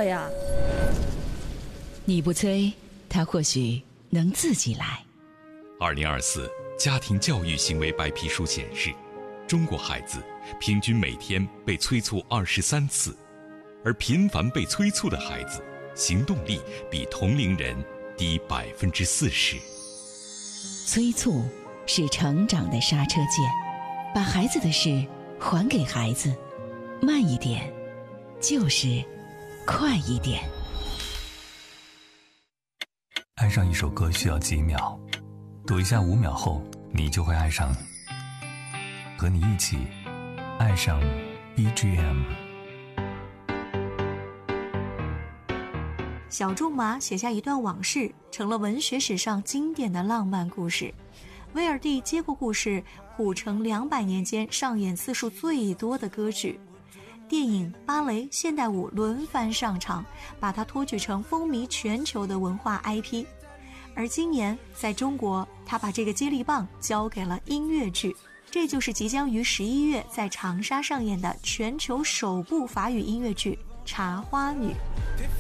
我呀。 你不催，他或许能自己来。 2024家庭教育行为白皮书显示，中国孩子平均每天被催促23次，而频繁被催促的孩子行动力比同龄人低40%。 催促是成长的刹车键，把孩子的事还给孩子，慢一点就是快一点。 爱上一首歌需要几秒，读一下5秒后，你就会爱上。和你一起爱上 BGM。 小仲马写下一段往事，成了文学史上经典的浪漫故事。威尔第接过故事，谱成200年间上演次数最多的歌曲。电影、芭蕾、现代舞轮番上场，把它托举成风靡全球的文化 IP。而今年在中国，他把这个接力棒交给了音乐剧，这就是即将于11月在长沙上演的全球首部法语音乐剧《茶花女》。